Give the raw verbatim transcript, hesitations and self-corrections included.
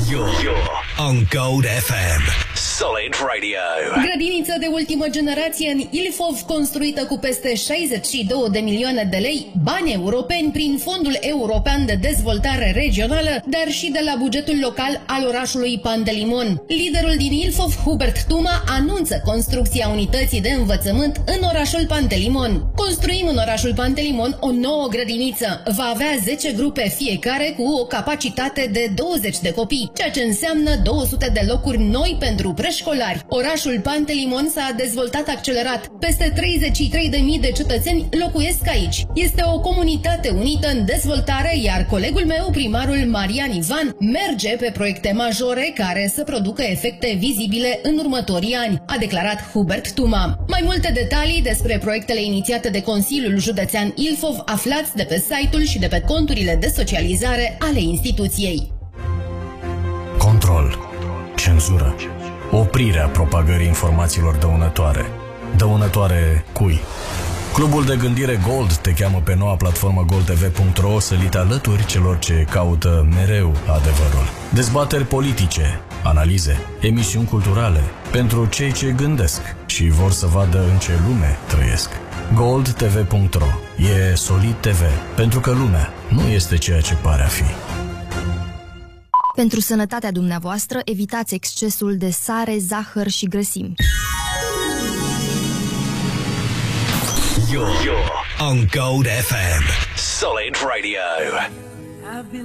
You're, you're on Gold F M. Solid Radio. Grădiniță de ultimă generație în Ilfov, construită cu peste șaizeci și două de milioane de lei, bani europeni prin Fondul European de Dezvoltare Regională, dar și de la bugetul local al orașului Pantelimon. Liderul din Ilfov, Hubert Tuma, anunță construcția unității de învățământ în orașul Pantelimon. Construim în orașul Pantelimon o nouă grădiniță. Va avea zece grupe fiecare cu o capacitate de douăzeci de copii, ceea ce înseamnă două sute de locuri noi pentru preșcolari. Orașul Pantelimon s-a dezvoltat accelerat. Peste treizeci și trei de mii de cetățeni locuiesc aici. Este o comunitate unită în dezvoltare, iar colegul meu, primarul Marian Ivan, merge pe proiecte majore care să producă efecte vizibile în următorii ani, a declarat Hubert Tuma. Mai multe detalii despre proiectele inițiate de Consiliul Județean Ilfov aflați de pe site-ul și de pe conturile de socializare ale instituției. Control. Cenzură. Oprirea propagării informațiilor dăunătoare. Dăunătoare cui? Clubul de gândire Gold te cheamă pe noua platformă gold t v punct r o să li te alături celor ce caută mereu adevărul. Dezbateri politice, analize, emisiuni culturale, pentru cei ce gândesc și vor să vadă în ce lume trăiesc. gold t v punct r o e Solid T V, pentru că lumea nu este ceea ce pare a fi. Pentru sănătatea dumneavoastră, evitați excesul de sare, zahăr și grăsimi. You're, you're on Gold F M. Solid Radio.